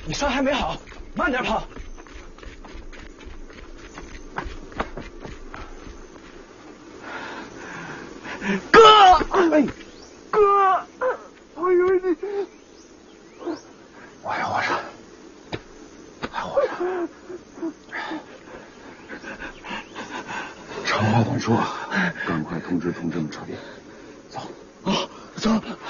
你伤还没好，慢点跑。哥，哎，哥，我以为你我还活着，还活着。长话短说，赶快通知同志们撤兵，走。 走。